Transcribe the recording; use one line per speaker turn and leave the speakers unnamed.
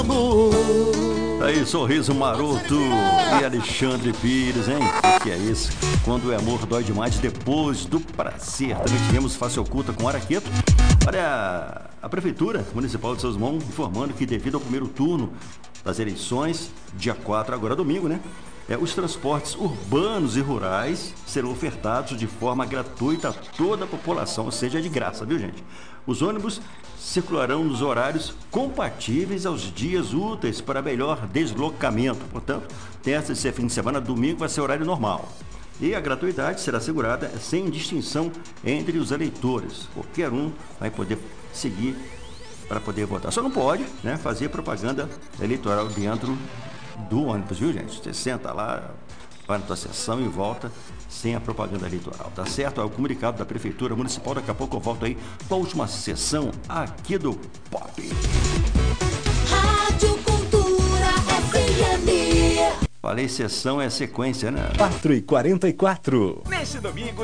Tá aí, Sorriso Maroto e Alexandre Pires, hein? O que é isso? Quando o amor dói demais depois do prazer. Também tivemos Face Oculta com Araqueto. Olha, a Prefeitura Municipal de São João informando que devido ao primeiro turno das eleições, dia 4, agora domingo, né? Os transportes urbanos e rurais serão ofertados de forma gratuita a toda a população, ou seja, de graça, viu, gente? Os ônibus circularão nos horários compatíveis aos dias úteis para melhor deslocamento. Portanto, terça e fim de semana, domingo vai ser horário normal. E a gratuidade será assegurada sem distinção entre os eleitores. Qualquer um vai poder seguir para poder votar. Só não pode, né, fazer propaganda eleitoral dentro do ônibus, viu, gente? Você senta lá, vai na tua sessão e volta sem a propaganda eleitoral, tá certo? É o comunicado da Prefeitura Municipal. Daqui a pouco eu volto aí com a última sessão aqui do Pop.
Rádio Cultura FM.
Falei sessão é sequência, né?
4h44.
Neste domingo